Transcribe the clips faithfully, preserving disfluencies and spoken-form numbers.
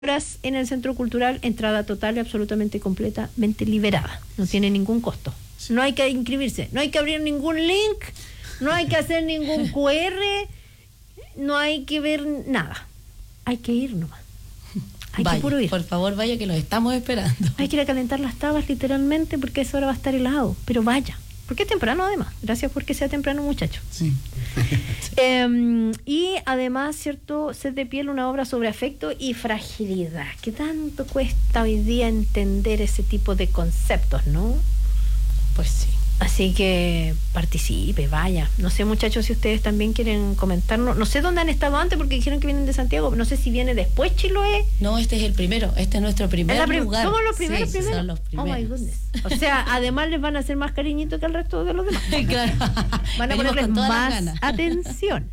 horas en el Centro Cultural, entrada total y absolutamente completamente liberada, no tiene ningún costo, no hay que inscribirse, no hay que abrir ningún link, no hay que hacer ningún cu erre, no hay que ver nada, hay que ir nomás, hay vaya, que puro ir. Por favor vaya, que los estamos esperando. Hay que ir a calentar las tabas literalmente, porque a esa hora va a estar helado, pero vaya, porque es temprano además, gracias porque sea temprano, muchachos. Sí. eh, y además, cierto, Sed de Piel, una obra sobre afecto y fragilidad. ¿Qué tanto cuesta hoy día entender ese tipo de conceptos, no? Pues sí. Así que participe, vaya. No sé, muchachos, si ustedes también quieren comentarnos. No sé dónde han estado antes, porque dijeron que vienen de Santiago. No sé si viene después Chiloé. No, este es el primero. Este es nuestro primer ¿Es prim- lugar. ¿Somos los primeros, sí, primeros? Son los primeros. Oh my goodness. O sea, además les van a hacer más cariñito que el resto de los demás. Claro. Van a Venimos ponerles con todas las más ganas. atención.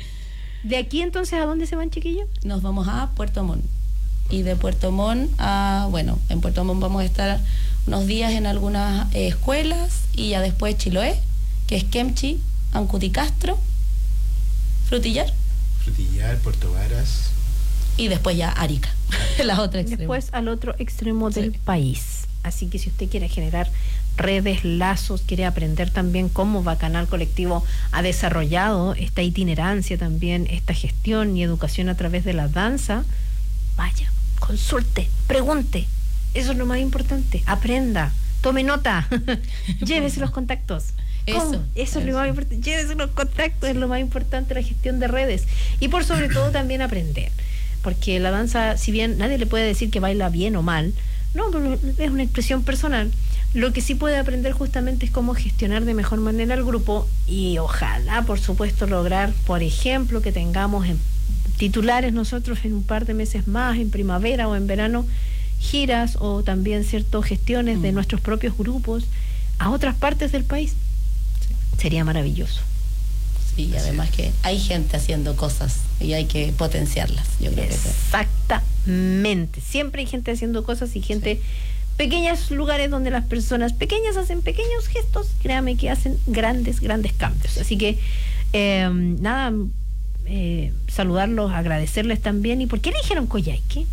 De aquí entonces, ¿a dónde se van, chiquillos? Nos vamos a Puerto Montt. Y de Puerto Montt a, bueno, en Puerto Montt vamos a estar unos días en algunas eh, escuelas, y ya después Chiloé, que es Kemchi, Ancuticastro, Frutillar. Frutillar, Puerto Varas. Y después ya Arica, la otra extrema. Después al otro extremo Sí. del país. Así que si usted quiere generar redes, lazos, quiere aprender también cómo Bacanal Colectivo ha desarrollado esta itinerancia también, esta gestión y educación a través de la danza, vaya, consulte, pregunte. Eso es lo más importante. Aprenda, tome nota, llévese los contactos. ¿Cómo? Eso, Eso es eso. lo más importante. Llévese los contactos, es lo más importante, la gestión de redes. Y por sobre todo también aprender. Porque la danza, si bien nadie le puede decir que baila bien o mal, no, pero es una expresión personal. Lo que sí puede aprender justamente es cómo gestionar de mejor manera el grupo, y ojalá, por supuesto, lograr, por ejemplo, que tengamos en titulares nosotros en un par de meses más, en primavera o en verano, giras o también ciertas gestiones mm. de nuestros propios grupos a otras partes del país. Sí. Sería maravilloso. Sí, y además que hay gente haciendo cosas y hay que potenciarlas, yo creo. Exactamente. Siempre hay gente haciendo cosas y gente, sí. pequeños lugares donde las personas pequeñas hacen pequeños gestos, créame que hacen grandes, grandes cambios. Así que, eh, nada, eh, saludarlos, agradecerles también. ¿Y por qué eligieron Coyhaique?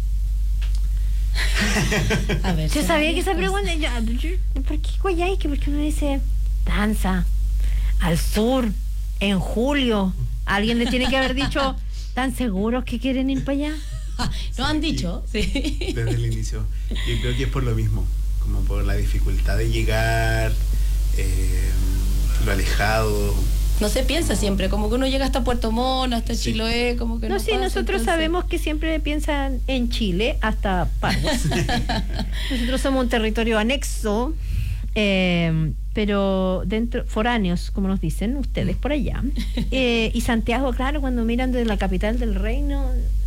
A ver, yo sabía que esa pregunta, yo, ¿por qué Coyhaique? Porque uno dice danza al sur en julio. Alguien le tiene que haber dicho, ¿tan seguros que quieren ir para allá? ¿No han dicho? Sí. Desde el inicio. Yo creo que es por lo mismo, como por la dificultad de llegar, eh, lo alejado. No se piensa siempre, como que uno llega hasta Puerto Montt, hasta sí. Chiloé, como que no. No, sí, pasa, nosotros entonces... sabemos que siempre piensan en Chile hasta Parras. Nosotros somos un territorio anexo, eh, pero dentro, foráneos, como nos dicen ustedes por allá. Eh, y Santiago, claro, cuando miran desde la capital del reino,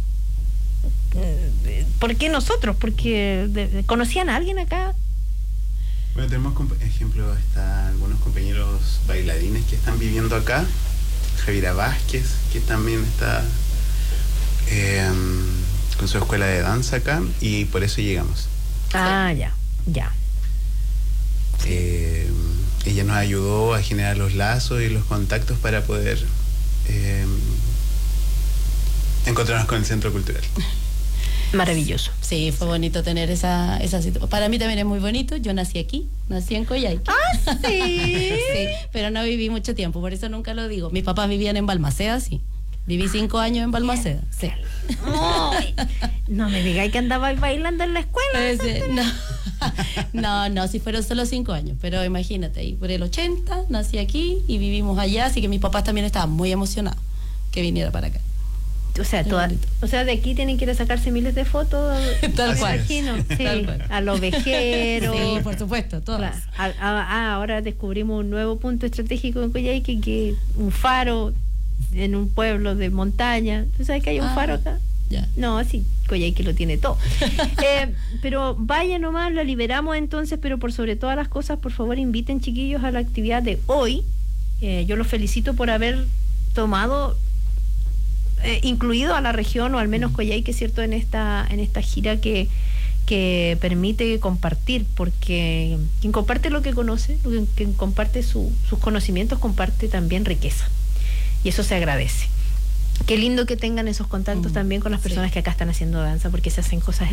eh, ¿por qué nosotros? Porque de, de, ¿conocían a alguien acá? Bueno, tenemos, por ejemplo, está algunos compañeros bailarines que están viviendo acá. Javiera Vázquez, que también está eh, con su escuela de danza acá, y por eso llegamos. Ah, sí. ya, ya. Eh, ella nos ayudó a generar los lazos y los contactos para poder eh, encontrarnos con el Centro Cultural. Maravilloso. Sí, fue bonito tener esa, esa situación. Para mí también es muy bonito. Yo nací aquí, nací en Coyhaique. ¿Ah, sí? Sí, pero no viví mucho tiempo, por eso nunca lo digo. Mis papás vivían en Balmaceda, sí. Viví cinco años en Balmaceda, sí. Ay, no me digáis que andabais bailando en la escuela. Ese, no, no, no, si fueron solo cinco años, pero imagínate, ahí por el ochenta nací aquí y vivimos allá, así que mis papás también estaban muy emocionados que viniera para acá. O sea, toda, o sea, de aquí tienen que ir a sacarse miles de fotos. Tal cual. Imagino, sí, Tal cual. A los vejeros. Sí, por supuesto, todas. Claro. Ah, ahora descubrimos un nuevo punto estratégico en Coyhaique, que un faro en un pueblo de montaña. ¿Tú sabes que hay un ah, faro acá? Ya. No, sí, Coyhaique lo tiene todo. eh, pero vaya nomás, la liberamos entonces, pero por sobre todas las cosas, por favor, inviten, chiquillos, a la actividad de hoy. Eh, yo los felicito por haber tomado... Eh, incluido a la región, o al menos Coyhaique, ¿cierto?, en esta en esta gira que, que permite compartir, porque quien comparte lo que conoce, quien comparte su, sus conocimientos, comparte también riqueza, y eso se agradece. qué lindo que tengan esos contactos Mm, también con las personas sí. que acá están haciendo danza, porque se hacen cosas